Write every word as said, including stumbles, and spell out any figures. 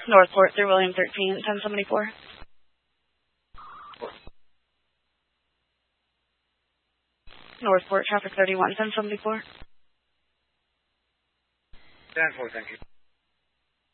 Northport through William thirteen, ten seventy-four. Northport, traffic thirty-one, ten seventy-four. ten four, thank you.